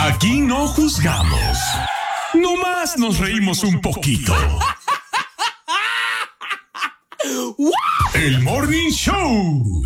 Aquí no juzgamos. Nomás nos reímos un poquito. El Morning Show.